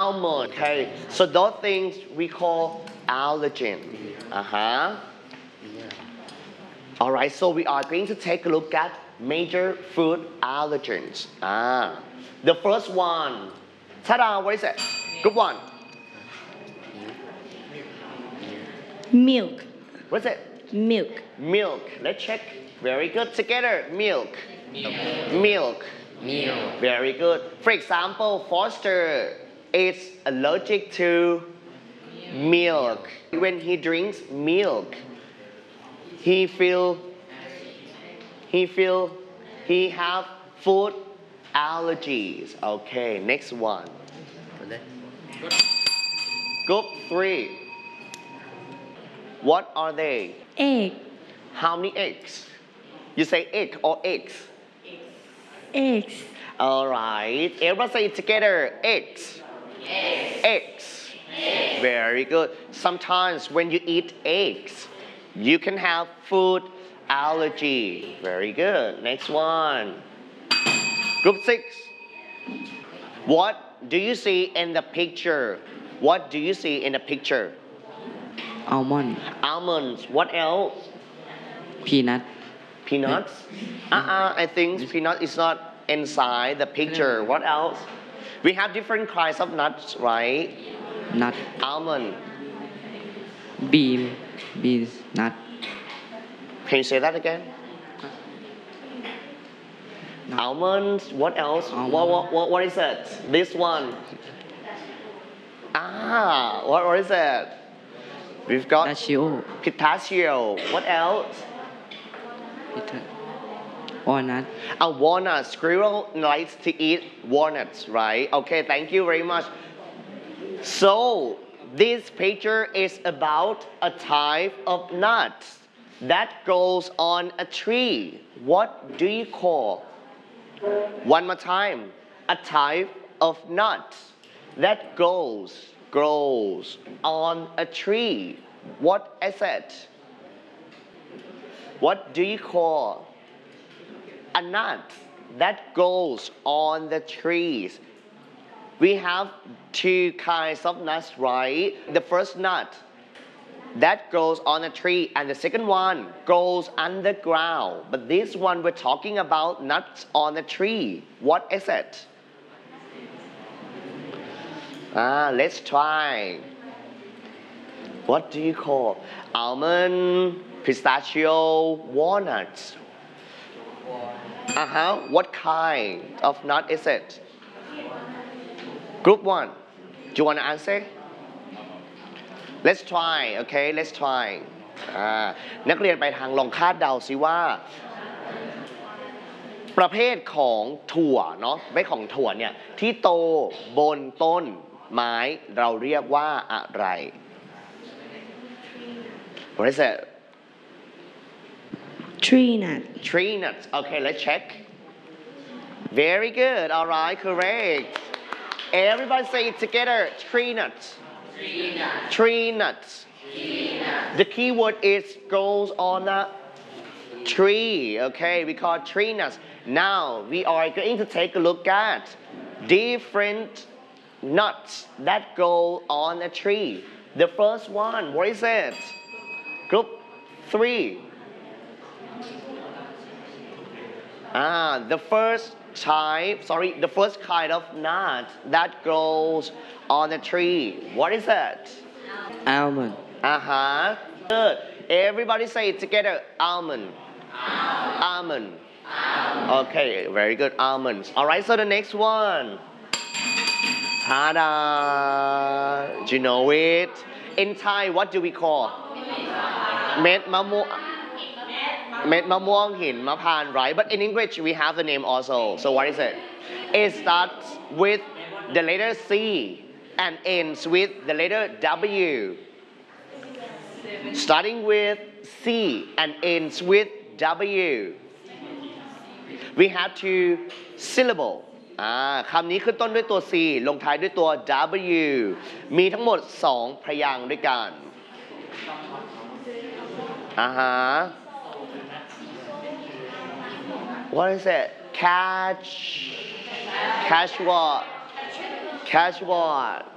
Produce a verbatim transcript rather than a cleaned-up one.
almond. Okay, so those things we call allergen. Uh-huh. All right, so we are going to take a look at major food allergens. Ah, the first one. Ta-da, what is it? Good one. Milk. What's it? Milk. Milk. Let's check. Very good. Together. Milk. Milk. Milk. Very good. For example, Foster is allergic to milk. When he drinks milk, he feel he feel he have food allergies. Okay, next one. Group three. What are they? Egg. How many eggs? You say egg or eggs? Eggs. All right. Everybody say it together. Eggs. Eggs. Eggs. Eggs. Very good. Sometimes when you eat eggs, you can have food allergy. Very good. Next one. Group six. What do you see in the picture? What do you see in the picture? Almond. Almonds. What else? Peanut. Peanuts? Uh-uh, I think peanut is not inside the picture. What else? We have different kinds of nuts, right? Nut. Almond. Bean. Beans. Nut. Can you say that again? Almonds. What else? Almond. What, what, what, what is it? This one. Ah, what, what is it? We've got Pistachio. pistachio. What else? Walnut. A walnut. Squirrel likes to eat walnuts, right? Okay, thank you very much. So, this picture is about a type of nut that grows on a tree. What do you call? One more time. A type of nut that grows, grows on a tree. What is it? What do you call a nut that grows on the trees? We have two kinds of nuts, right? The first nut that grows on a tree, and the second one grows underground. But this one we're talking about nuts on a tree. What is it? Ah, let's try. What do you call? Almond, pistachio, walnuts. Uh-huh. What kind of nut is it? Group one. Do you want to answer? Let's try. Okay, let's try. อ่านักเรียนไปทางลองคาดเดาซิว่า ประเภทของถั่วเนาะไม่ของถั่วเนี่ยที่โตบนต้นไม้เราเรียกว่าอะไร What is it? Tree nut. Tree nuts. Okay, let's check. Very good. All right, correct. Everybody say it together. Tree nuts. Tree nut. Tree nuts. Tree nut. The key word is goes on a tree. Okay, we call tree nuts. Now we are going to take a look at different nuts that go on a tree. The first one, what is it? Group three. Ah, the first type, sorry, the first kind of nut that grows on a tree. What is it? Almond. Uh-huh. Good. Everybody say it together. Almond. Almond. Almond. Okay, very good. Almonds. All right, so the next one. Ta-da. Do you know it? In Thai, what do we call? เม็ดมะม่วง เม็ดมะม่วงหินมะพร้าว right? But in English, we have the name also. So what is it? It starts with the letter C and ends with the letter W. Starting with C and ends with W. We have two syllable. อ่าคำนี้ขึ้นต้นด้วยตัว C ลงท้ายด้วยตัว W มีทั้งหมดสองพยางค์ด้วยกันอ่าฮะ What is it? Catch. Catch what? Catch what?